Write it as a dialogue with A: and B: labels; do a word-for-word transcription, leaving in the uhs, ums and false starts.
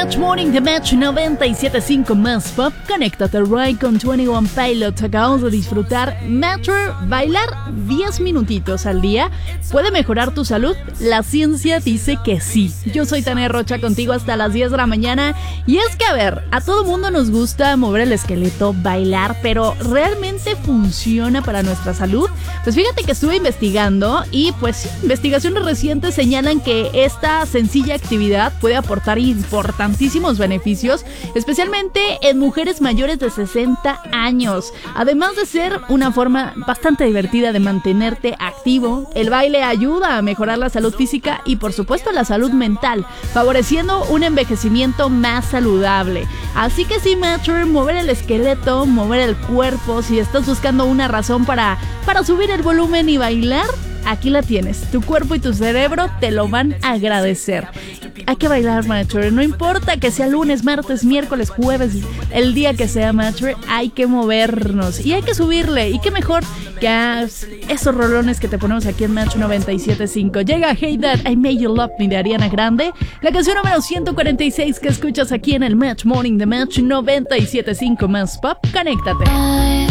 A: Match Morning, The Match noventa y siete punto cinco más pop. Conéctate right con veintiuno Pilots. Acabamos de disfrutar Matter. Bailar diez minutitos al día ¿puede mejorar tu salud? La ciencia dice que sí. Yo soy Tania Rocha, contigo hasta las diez de la mañana. Y es que, a ver, a todo mundo nos gusta mover el esqueleto, bailar, pero ¿realmente funciona para nuestra salud? Pues fíjate que estuve investigando y pues sí, investigaciones recientes señalan que esta sencilla actividad puede aportar importantísimos beneficios, especialmente en mujeres mayores de sesenta años. Además de ser una forma bastante divertida de mantenerte activo, el baile ayuda a mejorar la salud física y por supuesto la salud mental, favoreciendo un envejecimiento más saludable. Así que sí, Matter, mover el esqueleto, mover el cuerpo, si estás buscando una razón para, para subir el volumen y bailar, aquí la tienes. Tu cuerpo y tu cerebro te lo van a agradecer. Hay que bailar, Matter. No importa que sea lunes, martes, miércoles, jueves, el día que sea, Matter, hay que movernos y hay que subirle. Y qué mejor que a esos rolones que te ponemos aquí en Match noventa y siete punto cinco. Llega Hey That, I Made You Love Me de Ariana Grande, la canción número ciento cuarenta y seis que escuchas aquí en el Match Morning de Match noventa y siete punto cinco más pop. Conéctate.